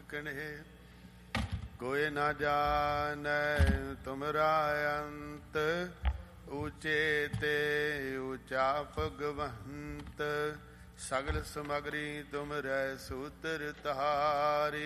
ਓਕਣੇ। कोई न जाने तुमरा अंत, ऊंचे ते ऊंचा भगवंत। सगल समगरी तुम रै सूत्र तारे,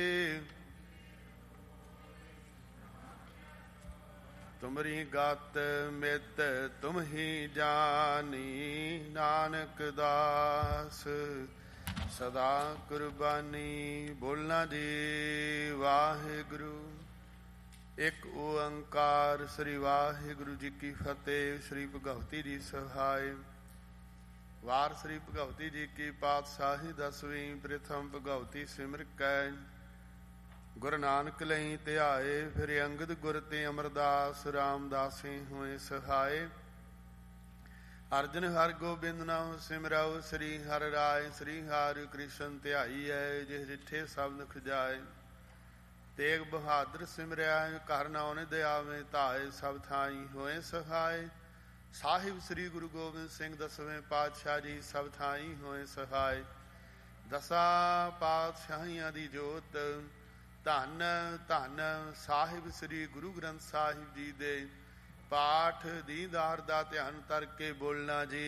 तुमरी गात मित तुम ही जानी। नानक दास सदा कुर्बानी। बोलना जी वाहिगुरु। एक ओंकार श्री वाहिगुरु जी की फतेह। श्री भगवती जी सहाय। वार श्री भगवती जी की पातशाही 10वीं। प्रथम भगवती सिमर कै गुरु नानक लई ध्याए। फिर अंगद गुर ते अमरदास रामदासी होए सहाय। अर्जन हर गोबिंद नाम सिमराओ। श्री हर राय श्री हरि कृष्ण ध्याई है। जिस जिठे सब दुख जाए। तेग बहादुर सिमरिया घर नाउन दयावे धाए। सब थाई होए सहाय। साहिब श्री गुरु गोबिंद सिंह 10वें पातशाह जी सब थाई होए सहाय। दसा पातशाहियां दी जोत धन धन साहिब श्री गुरु ग्रंथ साहिब जी दे पाठ दीदार दा ध्यान करके बोलना जी।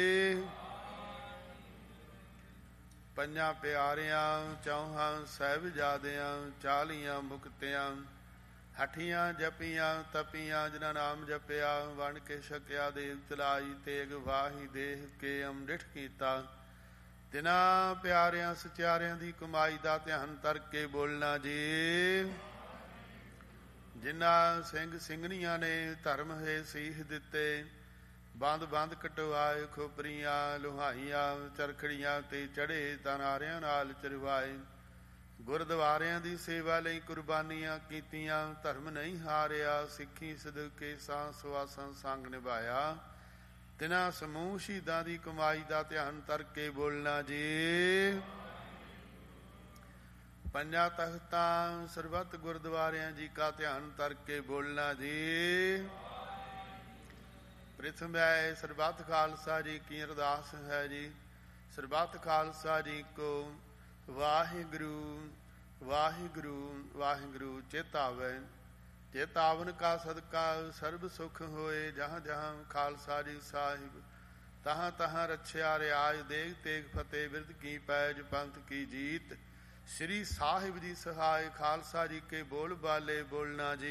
ਪੰਜਾਂ ਪਿਆਰਿਆਂ ਚੌਹਾਂ ਸਾਹਿਬਜ਼ਾਦਿਆਂ 40 ਮੁਕਤਿਆਂ ਹਠੀਆਂ ਜਪੀਆਂ ਤਪੀਆਂ ਜਿਨ੍ਹਾਂ ਨਾਮ ਜਪਿਆ ਵੰਡ ਕੇ ਛਕਿਆ ਦੇਵ ਚਲਾਈ ਤੇਗ ਵਾਹੀ ਦੇਹ ਕੇ ਅੰਮ੍ਰਿਤ ਕੀਤਾ। ਤਿਨਾਂ ਪਿਆਰਿਆਂ ਸਚਿਆਰਿਆਂ ਦੀ ਕਮਾਈ ਦਾ ਧਿਆਨ ਕਰਕੇ ਬੋਲਣਾ ਜੀ। ਜਿਨ੍ਹਾਂ ਸਿੰਘ ਸਿੰਘਣੀਆਂ ਨੇ ਧਰਮ ਹੈ ਸੀਖ ਦਿੱਤੇ ਬੰਦ ਬੰਦ ਕਟਵਾਏ ਖੋਪਰੀਆਂ ਲੁਹਾਈਆਂ ਚਰਖੜੀਆਂ ਤੇ ਚੜ੍ਹੇ ਤਨਾਰਿਆਂ ਨਾਲ ਚਰਵਾਏ। ਗੁਰਦੁਆਰਿਆਂ ਦੀ ਸੇਵਾ ਲਈ ਕੁਰਬਾਨੀਆਂ ਕੀਤੀਆਂ ਧਰਮ ਨਹੀਂ ਹਾਰਿਆ ਸਿੱਖੀ ਸਦਕੇ ਸਾਂ ਸੁਆਸਾਂ ਸੰਗ ਨਿਭਾਇਆ। ਤਿਨਾਂ ਸਮੂਹ ਸ਼ਹੀਦਾਂ ਦੀ ਕਮਾਈ ਦਾ ਧਿਆਨ ਕਰਕੇ ਬੋਲਣਾ ਜੀ। ਪੰਜਾਂ ਤਖਤਾਂ ਸਰਬੱਤ ਗੁਰਦੁਆਰਿਆਂ ਜੀ ਕਾ ਧਿਆਨ ਕਰਕੇ ਬੋਲਣਾ ਜੀ। ਪ੍ਰਥਮ ਹੈ ਸਰਬੱਤ ਖਾਲਸਾ ਜੀ ਕੀ ਅਰਦਾਸ ਹੈ ਜੀ। ਸਰਬੱਤ ਖਾਲਸਾ ਜੀ ਕੋ ਵਾਹਿਗੁਰੂ ਵਾਹਿਗੁਰੂ ਵਾਹਿਗੁਰੂ ਚੇਤਾਵੈ। ਚੇਤਾਵਨ ਕਾ ਸਦਕਾ ਸਰਬ ਸੁਖ ਹੋਏ। ਜਹਾਂ ਜਹਾਂ ਖਾਲਸਾ ਜੀ ਸਾਹਿਬ ਤਹਾਂ ਤਹਾਂ ਰੱਛਿਆ ਰਿਆਜ। ਦੇਗ ਤੇਗ ਫਤਿਹ ਬਿਰਧ ਕੀ ਪੈਜ ਪੰਥ ਕੀ ਜੀਤ। श्री साहिब जी सहाय खालसा जी के बोल बाले बोलना जी।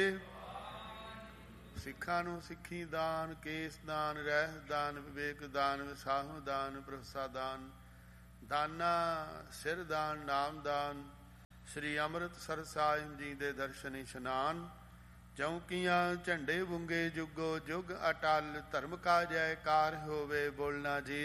सिखा नूं सिखी दान केस दान रहस दान विवेक दान विसाहु दान भरोसा दान दाना सिर दान नाम दान। श्री अमृतसर साहिब जी दे दर्शन इशनान। चौकियां झंडे बुंगे जुगो जुग अटल। धर्म का जयकार होवे बोलना जी।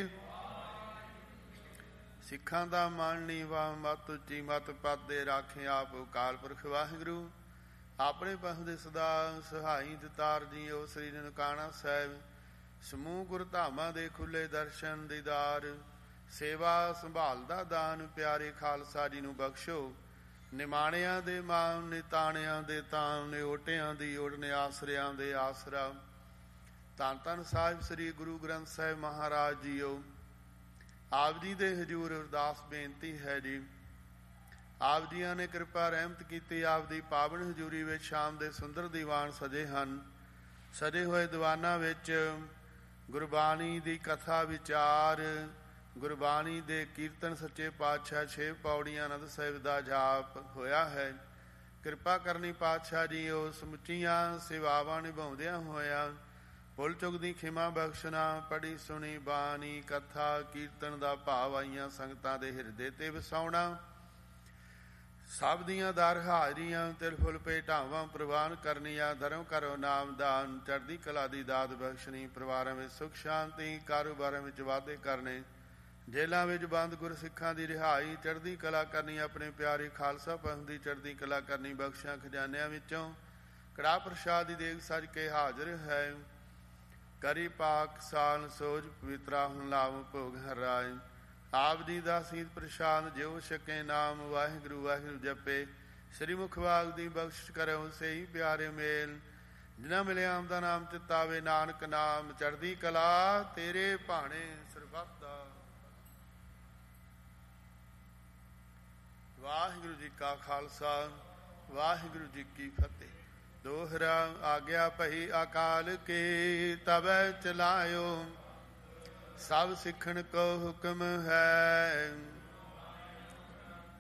ਸਿੱਖਾਂ ਦਾ ਮਨ ਨੀਵਾ ਮਤ ਉੱਚੀ ਮਤ ਪਦ ਦੇ ਰਾਖੇ ਆਪ ਅਕਾਲ ਪੁਰਖ ਵਾਹਿਗੁਰੂ। ਆਪਣੇ ਪੰਥ ਦੇ ਸਦਾ ਸਹਾਈ ਦਿਤਾਰ ਜੀਓ। ਸ੍ਰੀ ਨਨਕਾਣਾ ਸਾਹਿਬ ਸਮੂਹ ਗੁਰ ਧਾਮਾਂ ਦੇ ਖੁੱਲੇ ਦਰਸ਼ਨ ਦੀਦਾਰ। ਸੇਵਾ ਸੰਭਾਲ ਦਾ ਦਾਨ ਪਿਆਰੇ ਖਾਲਸਾ ਜੀ ਨੂੰ ਬਖਸ਼ੋ। ਨਿਮਾਣਿਆਂ ਦੇ ਮਾਨ ਨਿਤਾਣਿਆਂ ਦੇ ਤਾਣ ਨਿਓਟਿਆਂ ਦੀ ਓੜਨ ਆਸਰਿਆਂ ਦੇ ਆਸਰਾ। ਧੰਨ ਧੰਨ ਸਾਹਿਬ ਸ੍ਰੀ ਗੁਰੂ ਗ੍ਰੰਥ ਸਾਹਿਬ ਮਹਾਰਾਜ ਜੀਓ। ਆਪ ਜੀ ਦੇ ਹਜ਼ੂਰ ਅਰਦਾਸ ਬੇਨਤੀ ਹੈ ਜੀ। ਆਪ ਜੀਆਂ ਨੇ ਕਿਰਪਾ ਰਹਿਮਤ ਕੀਤੀ। ਆਪ ਦੀ ਪਾਵਨ ਹਜ਼ੂਰੀ ਵਿੱਚ ਸ਼ਾਮ ਦੇ ਸੁੰਦਰ ਦੀਵਾਨ ਸਜੇ ਹਨ। ਸਜੇ ਹੋਏ ਦੀਵਾਨਾਂ ਵਿੱਚ ਗੁਰਬਾਣੀ ਦੀ ਕਥਾ ਵਿਚਾਰ ਗੁਰਬਾਣੀ ਦੇ ਕੀਰਤਨ ਸੱਚੇ ਪਾਤਸ਼ਾਹ 6 ਪੌੜੀਆਂ ਆਨੰਦ ਸਾਹਿਬ ਦਾ ਜਾਪ ਹੋਇਆ ਹੈ। ਕਿਰਪਾ ਕਰਨੀ ਪਾਤਸ਼ਾਹ ਜੀ ਉਹ ਸਮੁੱਚੀਆਂ ਸੇਵਾਵਾਂ ਨਿਭਾਉਂਦਿਆਂ ਹੋਇਆਂ ਭੁੱਲ ਚੁੱਕ ਦੀ ਖਿਮਾ ਬਖਸ਼ਣਾ। ਪੜ੍ਹੀ ਸੁਣੀ ਬਾਣੀ ਕਥਾ ਕੀਰਤਨ ਦਾ ਭਾਵ ਆਈਆਂ ਸੰਗਤਾਂ ਦੇ ਹਿਰਦੇ ਤੇ ਵਸਾਉਣਾ। ਸਭ ਦੀਆਂ ਦਰ ਹਾਜ਼ਰੀਆਂ ਤਿਲ ਫੁੱਲ ਭੇਟਾਵਾਂ ਪ੍ਰਵਾਨ ਕਰਨੀਆਂ। ਧਰਮ ਕਰੋ ਨਾਮਦਾਨ ਚੜ੍ਹਦੀ ਕਲਾ ਦੀ ਦਾਤ ਬਖਸ਼ਣੀ। ਪਰਿਵਾਰਾਂ ਵਿੱਚ ਸੁਖ ਸ਼ਾਂਤੀ ਕਾਰੋਬਾਰਾਂ ਵਿੱਚ ਵਾਧੇ ਕਰਨੇ। ਜੇਲ੍ਹਾਂ ਵਿੱਚ ਬੰਦ ਗੁਰਸਿੱਖਾਂ ਦੀ ਰਿਹਾਈ ਚੜ੍ਹਦੀ ਕਲਾ ਕਰਨੀ। ਆਪਣੇ ਪਿਆਰੇ ਖਾਲਸਾ ਪੰਥ ਦੀ ਚੜ੍ਹਦੀ ਕਲਾ ਕਰਨੀ। ਬਖਸ਼ਾਂ ਖਜ਼ਾਨਿਆਂ ਵਿੱਚੋਂ ਕੜਾਹ ਪ੍ਰਸ਼ਾਦ ਦੀ ਦੇਗ ਸਜ ਕੇ ਹਾਜ਼ਰ ਹੈ। ਕਰੀ ਪਾਕ ਸਾਲ ਸੋਝ ਪਵਿੱਤਰਾ ਹੁਣ ਲਾਭ ਭੋਗ ਹਰਾਏ। ਆਪ ਜੀ ਦਾ ਸੀਤ ਪ੍ਰਸ਼ਾਦ ਜਿਉ ਛਕੇ ਨਾਮ ਵਾਹਿਗੁਰੂ ਵਾਹਿਗੁਰੂ ਜਪੇ। ਸ੍ਰੀ ਮੁਖਵਾਗ ਦੀ ਬਖਸ਼ਿਸ਼ ਕਰੋ ਸਹੀ ਪਿਆਰੇ ਮੇਲ। ਜਿਨ੍ਹਾਂ ਮਿਲਿਆ ਆਮ ਦਾ ਨਾਮ ਚਿਤਾਵੇ ਨਾਨਕ ਨਾਮ ਚੜ੍ਹਦੀ ਕਲਾ ਤੇਰੇ ਭਾਣੇ ਸਰਬੱਤ ਦਾ। ਵਾਹਿਗੁਰੂ ਜੀ ਕਾ ਖਾਲਸਾ ਵਾਹਿਗੁਰੂ ਜੀ ਕੀ ਫਤਿਹ। ਦੋਹਰਾ ਆਗਿਆ ਭਈ ਅਕਾਲ ਕੇ ਤਬੈ ਚਲਾਇਓ, ਸਭ ਸਿੱਖਣ ਕੋ ਹੁਕਮ ਹੈ।